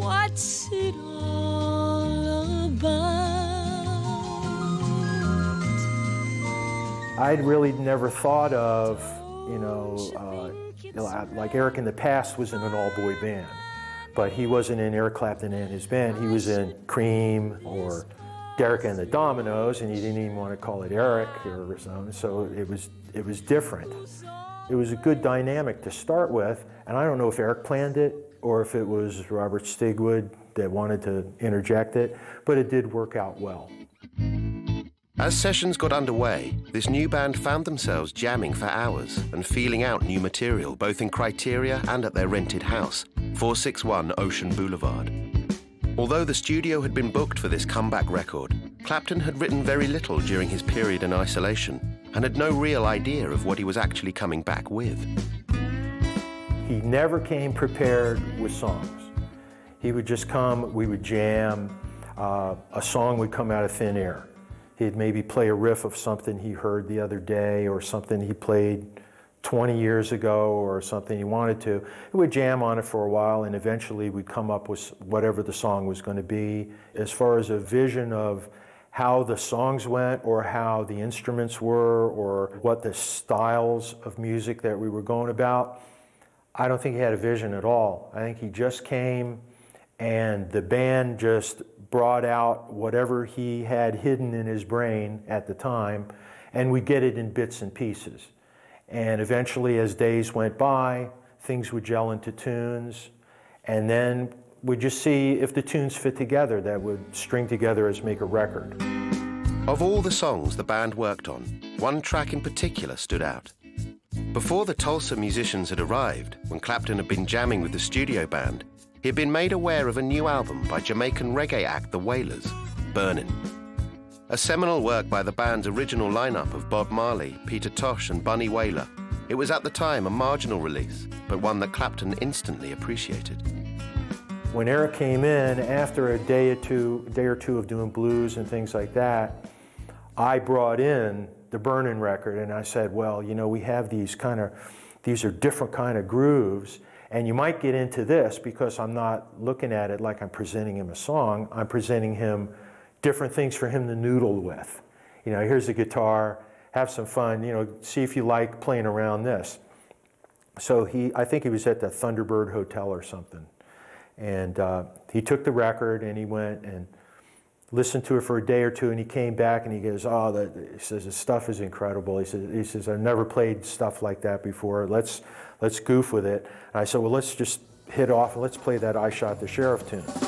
What's it all about? I'd really never thought of, like Eric in the past was in an all-boy band, but he wasn't in Eric Clapton and his band. He was in Cream or Derek and the Dominoes, and he didn't even want to call it Eric or something, so it was different. It was a good dynamic to start with, and I don't know if Eric planned it or if it was Robert Stigwood that wanted to interject it, but it did work out well. As sessions got underway, this new band found themselves jamming for hours and feeling out new material, both in Criteria and at their rented house, 461 Ocean Boulevard. Although the studio had been booked for this comeback record, Clapton had written very little during his period in isolation and had no real idea of what he was actually coming back with. He never came prepared with songs. He would just come, we would jam, a song would come out of thin air. He'd maybe play a riff of something he heard the other day or something he played 20 years ago or something he wanted to. He would jam on it for a while, and eventually we'd come up with whatever the song was going to be. As far as a vision of how the songs went or how the instruments were or what the styles of music that we were going about, I don't think he had a vision at all. I think he just came and the band just brought out whatever he had hidden in his brain at the time, and we get it in bits and pieces. And eventually, as days went by, things would gel into tunes, and then we'd just see if the tunes fit together that would string together as make a record. Of all the songs the band worked on, one track in particular stood out. Before the Tulsa musicians had arrived, when Clapton had been jamming with the studio band, he had been made aware of a new album by Jamaican reggae act The Wailers, Burnin'. A seminal work by the band's original lineup of Bob Marley, Peter Tosh and Bunny Wailer. It was at the time a marginal release, but one that Clapton instantly appreciated. When Eric came in, after a day or two of doing blues and things like that, I brought in the Burnin' record and I said, well, we have these are different kind of grooves, and you might get into this because I'm not looking at it like I'm presenting him a song. I'm presenting him different things for him to noodle with. Here's a guitar, have some fun, see if you like playing around this. So I think he was at the Thunderbird Hotel or something. And he took the record and he went and listened to it for a day or two, and he came back and he goes, he says, the stuff is incredible. He says, I've never played stuff like that before. Let's goof with it. And I said, well, let's just hit off and let's play that I Shot the Sheriff tune.